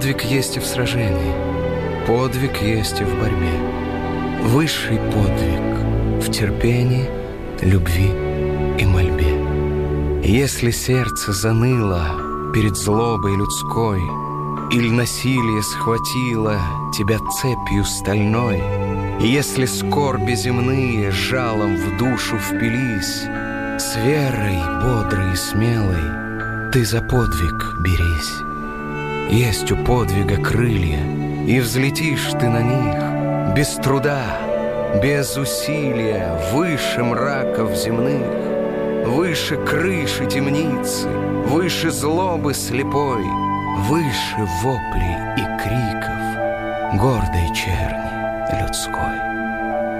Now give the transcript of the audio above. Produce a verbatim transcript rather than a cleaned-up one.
Подвиг есть и в сражении, подвиг есть и в борьбе. Высший подвиг в терпении, любви и мольбе. Если сердце заныло перед злобой людской, или насилие схватило тебя цепью стальной, и если скорби земные жалом в душу впились, с верой бодрой и смелой ты за подвиг берись. Есть у подвига крылья, и взлетишь ты на них без труда, без усилия, выше мраков земных, выше крыши темницы, выше злобы слепой, выше воплей и криков гордой черни людской.